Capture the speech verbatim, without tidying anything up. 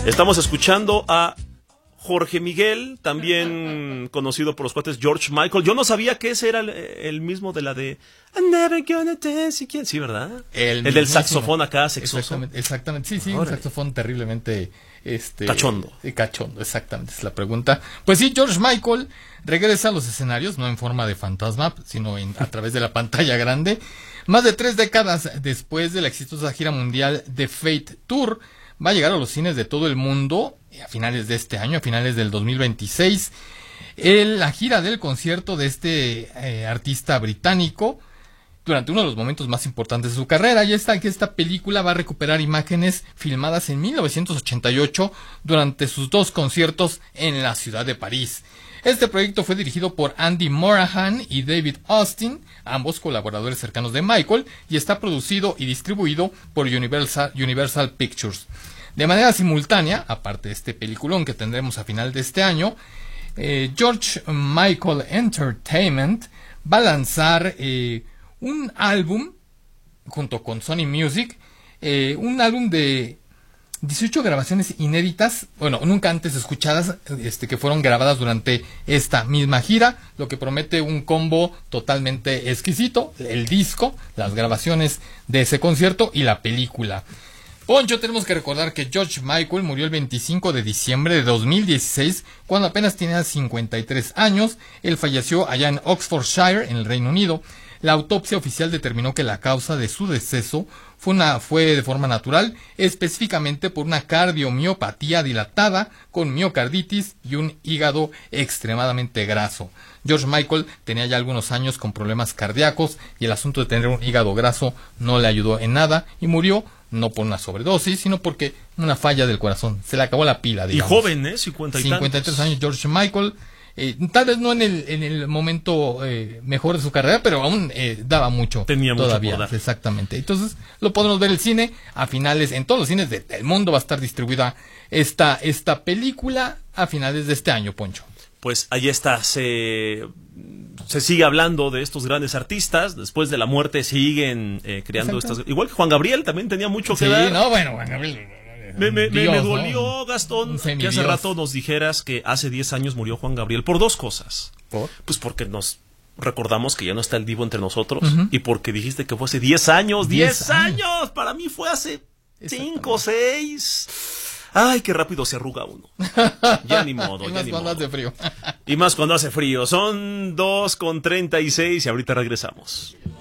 Estamos escuchando a Jorge Miguel, también conocido por los cuates George Michael. Yo no sabía que ese era el, el mismo de la de I'm never gonna dance again. Sí, ¿verdad? El, el del saxofón acá, sexoso. Exactamente, exactamente. Sí, sí, Ahora. un saxofón terriblemente este, cachondo. Eh, cachondo, exactamente, es la pregunta. Pues sí, George Michael regresa a los escenarios, no en forma de fantasma, sino en, a través de la pantalla grande. Más de tres décadas después de la exitosa gira mundial The Fate Tour, va a llegar a los cines de todo el mundo a finales de este año, a finales del dos mil veintiséis. El, la gira del concierto de este eh, artista británico durante uno de los momentos más importantes de su carrera. Y esta, que esta película va a recuperar imágenes filmadas en mil novecientos ochenta y ocho durante sus dos conciertos en la ciudad de París. Este proyecto fue dirigido por Andy Morahan y David Austin, ambos colaboradores cercanos de Michael, y está producido y distribuido por Universal, Universal Pictures. De manera simultánea, aparte de este peliculón que tendremos a final de este año, eh, George Michael Entertainment va a lanzar eh, un álbum junto con Sony Music, eh, un álbum de dieciocho grabaciones inéditas, bueno, nunca antes escuchadas, este, que fueron grabadas durante esta misma gira, lo que promete un combo totalmente exquisito: el disco, las grabaciones de ese concierto y la película. Poncho, tenemos que recordar que George Michael murió el veinticinco de diciembre de dos mil dieciséis, cuando apenas tenía cincuenta y tres años. Él falleció allá en Oxfordshire, en el Reino Unido. La autopsia oficial determinó que la causa de su deceso fue, una, fue de forma natural, específicamente por una cardiomiopatía dilatada con miocarditis y un hígado extremadamente graso. George Michael tenía ya algunos años con problemas cardíacos y el asunto de tener un hígado graso no le ayudó en nada y murió no por una sobredosis, sino porque una falla del corazón. Se le acabó la pila, digamos. Y joven, ¿eh? cincuenta y cincuenta y tres años George Michael. Eh, tal vez no en el en el momento eh, mejor de su carrera, pero aún eh, daba mucho. Tenía todavía, mucho por dar. Exactamente. Entonces lo podemos ver en el cine a finales, en todos los cines de, del mundo va a estar distribuida esta esta película a finales de este año, Poncho. Pues ahí está, se, se sigue hablando de estos grandes artistas, después de la muerte siguen eh, creando Exacto. estas... Igual que Juan Gabriel también tenía mucho que sí, dar. Sí, no, bueno, Juan Gabriel... Me, me, Dios, me dolió, ¿no? Gastón, que hace rato nos dijeras que hace diez años murió Juan Gabriel por dos cosas. ¿Por? Pues porque nos recordamos que ya no está el Divo entre nosotros, uh-huh. y porque dijiste que fue hace diez años. ¡diez años! Para mí fue hace cinco, seis... Ay, qué rápido se arruga uno. Ya ni modo, y ya más ni cuando modo. hace frío. Y más cuando hace frío. Son dos con treinta y seis y ahorita regresamos.